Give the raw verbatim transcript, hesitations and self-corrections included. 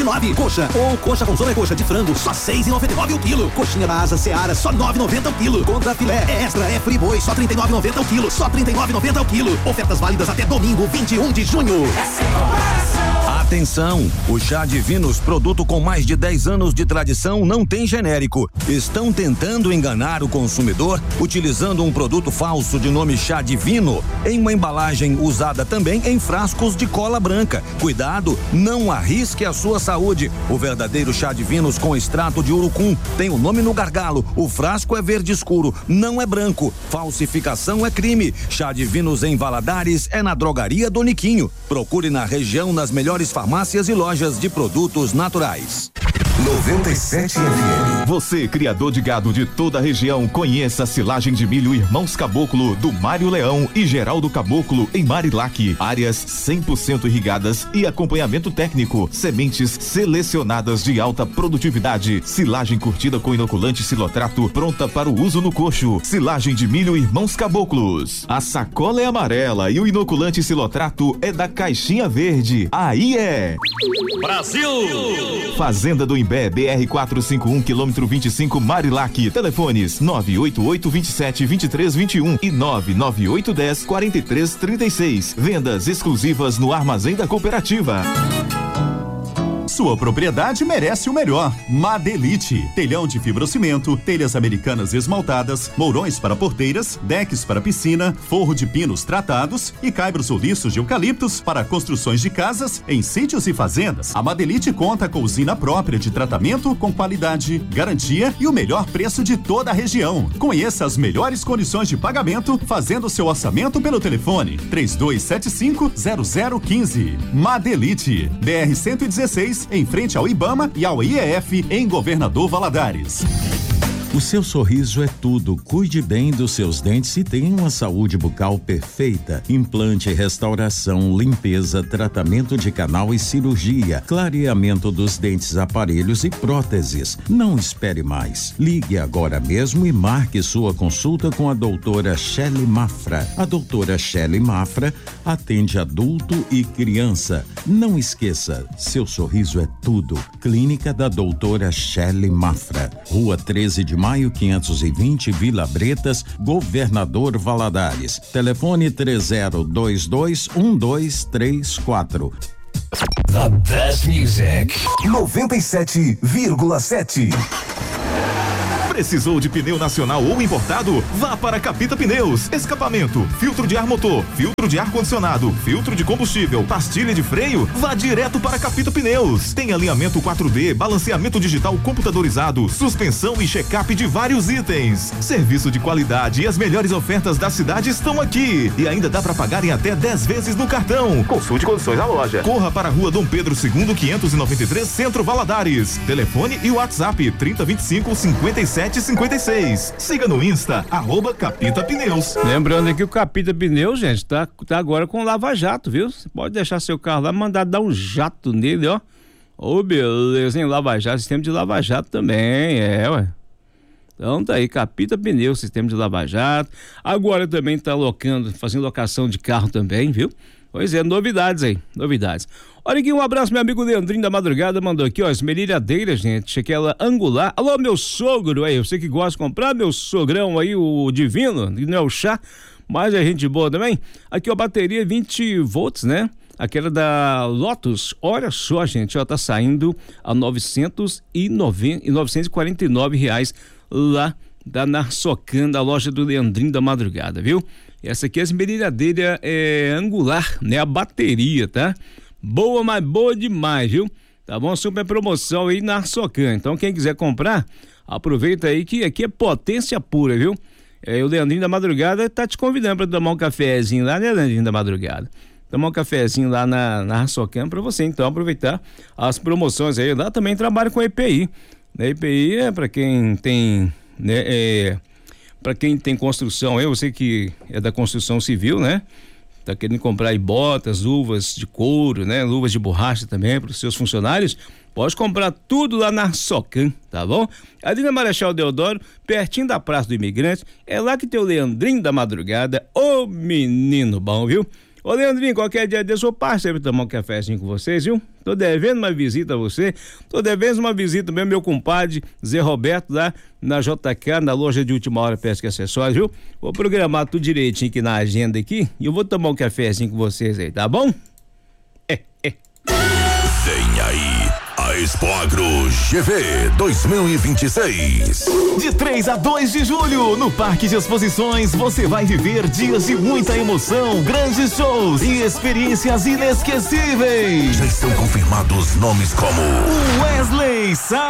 nove. Coxa ou coxa com sobrecoxa de frango, só seis e noventa e nove o quilo. Coxinha da asa Seara, só nove e noventa o quilo. Contra filé, é extra, é friboi, só trinta e nove e noventa o quilo. Só trinta e nove e noventa o quilo. Ofertas válidas até domingo, vinte e um de junho. Atenção, o Chá Divinos, produto com mais de dez anos de tradição, não tem genérico. Estão tentando enganar o consumidor utilizando um produto falso de nome Chá Divino em uma embalagem usada também em frascos de cola branca. Cuidado, não arrisque a sua saúde. O verdadeiro Chá Divinos com extrato de urucum tem o nome no gargalo. O frasco é verde escuro, não é branco. Falsificação é crime. Chá Divinos em Valadares é na Drogaria Doniquinho. Procure na região nas melhores farmácias e lojas de produtos naturais. noventa e sete F M. Você, criador de gado de toda a região, conheça a silagem de milho Irmãos Caboclo, do Mário Leão e Geraldo Caboclo, em Marilac. Áreas cem por cento irrigadas e acompanhamento técnico. Sementes selecionadas de alta produtividade. Silagem curtida com inoculante Silotrato, pronta para o uso no coxo. Silagem de milho Irmãos Caboclos. A sacola é amarela e o inoculante Silotrato é da caixinha verde. Aí é Brasil! Fazenda do Imbé, B R quatrocentos e cinquenta e um, quilômetro vinte e cinco, Marilac. Telefones nove oito oito, vinte e sete, vinte e três, vinte e um e nove nove oito, dez, quarenta e três, trinta e seis. Vendas exclusivas no Armazém da Cooperativa. Sua propriedade merece o melhor. Madelite. Telhão de fibrocimento, telhas americanas esmaltadas, mourões para porteiras, decks para piscina, forro de pinos tratados e caibros ou liços de eucaliptos para construções de casas em sítios e fazendas. A Madelite conta com usina própria de tratamento com qualidade, garantia e o melhor preço de toda a região. Conheça as melhores condições de pagamento fazendo seu orçamento pelo telefone três dois sete cinco, zero zero um cinco. Madelite. B R cento e dezesseis, em frente ao Ibama e ao I E F, em Governador Valadares. O seu sorriso é tudo. Cuide bem dos seus dentes e tenha uma saúde bucal perfeita. Implante, restauração, limpeza, tratamento de canal e cirurgia, clareamento dos dentes, aparelhos e próteses. Não espere mais. Ligue agora mesmo e marque sua consulta com a doutora Shelly Mafra. A doutora Shelly Mafra atende adulto e criança. Não esqueça, seu sorriso é tudo. Clínica da doutora Shelly Mafra. Rua treze de maio, quinhentos e vinte, Vila Bretas, Governador Valadares. Telefone três zero dois dois, um dois três quatro. The best music. noventa e sete vírgula sete. Precisou de pneu nacional ou importado? Vá para Capita Pneus. Escapamento, filtro de ar motor, filtro de ar condicionado, filtro de combustível, pastilha de freio? Vá direto para Capita Pneus. Tem alinhamento quatro D, balanceamento digital computadorizado, suspensão e check-up de vários itens. Serviço de qualidade e as melhores ofertas da cidade estão aqui. E ainda dá para pagar em até dez vezes no cartão. Consulte condições na loja. Corra para a Rua Dom Pedro segundo, quinhentos e noventa e três, Centro Valadares. Telefone e WhatsApp trinta, vinte e cinco, cinquenta e sete, cinquenta e seis. Siga no Insta, arroba Capita Pneus. Lembrando que o Capita Pneus, gente, tá, tá agora com Lava Jato, viu? Você pode deixar seu carro lá, mandar dar um jato nele, ó. Ô, oh, beleza, hein? Lava Jato, sistema de Lava Jato também, é, ué. Então tá aí, Capita Pneus, sistema de Lava Jato. Agora também tá locando, fazendo locação de carro também, viu? Pois é, novidades aí, novidades. Olha aqui, um abraço, meu amigo Leandrinho da Madrugada, mandou aqui, ó, esmerilhadeira, gente, aquela angular. Alô, meu sogro aí, você que gosta de comprar, meu sogrão aí, o Divino, não é o chá, mas é gente boa também. Aqui, ó, bateria vinte volts, né? Aquela da Lotus, olha só, gente, ó, tá saindo a novecentos e quarenta e nove reais lá da Narsocan, da loja do Leandrinho da Madrugada, viu? Essa aqui é a esmerilhadeira é, angular, né? A bateria, tá? Boa, mas boa demais, viu? Tá bom? Super promoção aí na Arsocan. Então, quem quiser comprar, aproveita aí que aqui é potência pura, viu? É, o Leandrinho da Madrugada tá te convidando para tomar um cafezinho lá, né, Leandrinho da Madrugada? Tomar um cafezinho lá na, na Arsocan para você, então, aproveitar as promoções aí. Lá também trabalho com E P I. A E P I é para quem tem, né, é, para quem tem construção, eu sei que é da construção civil, né? Tá querendo comprar aí botas, luvas de couro, né? Luvas de borracha também para os seus funcionários. Pode comprar tudo lá na Arsocan, tá bom? Ali na Marechal Deodoro, pertinho da Praça do Imigrante, é lá que tem o Leandrinho da Madrugada, ô menino bom, viu? Ô, Leandrinho, qualquer dia desse eu passo sempre tomar um cafezinho com vocês, viu? Tô devendo uma visita a você, tô devendo uma visita mesmo, meu compadre Zé Roberto, lá na J K, na loja de última hora Pesca e Acessórios, viu? Vou programar tudo direitinho aqui na agenda aqui e eu vou tomar um cafezinho com vocês aí, tá bom? É, é. Vem aí, a Expo Agro G V dois mil e vinte e seis. De três a dois de julho, no Parque de Exposições, você vai viver dias de muita emoção, grandes shows e experiências inesquecíveis. Já estão confirmados nomes como Wesley Sá,